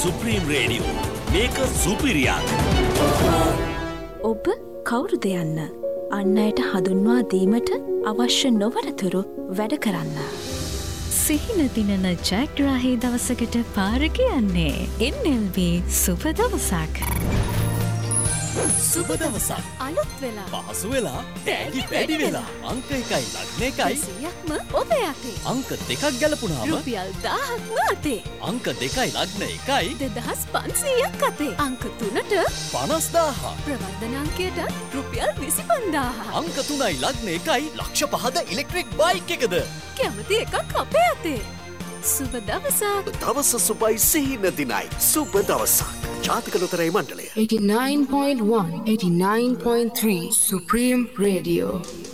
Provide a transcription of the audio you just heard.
Supreme radio මේක සුපිරියක්. ඔබ කවුරුද යන්න අන් අයට හඳුන්වා දීමට අවශ්‍ය නොවනතුරු වැඩ කරන්න. සිහින දිනන ජයග්‍රාහී දවසකට පාර කියන්නේ NLB සුබ දවසක්. සුබ දවසක් අලුත් වෙලා පහසු වෙලා ටැගි වැඩි වෙලා අංක 1යි ලග්න 1යි 100ක්ම ඔබ යතේ. අංක 2ක් ගැලපුණාම රුපියල් 1000ක්ම අතේ. අංක 2යි ලග්න 1යි 2500ක් අතේ. අංක 3ට 50000 ප්‍රවර්ධන අංකයට රුපියල් 25000. අංක 3යි ලග්න 1යි ලක්ෂ 5ද ඉලෙක්ට්‍රික් බයික් එකද කැමති එකක් අපේ අතේ. සුබ දවසක්. දවස සුබයි සිහින දිනයි සුබ දවසක්. ජාතික ලොතරැයි මණ්ඩලය 89.1 89.3 Supreme Radio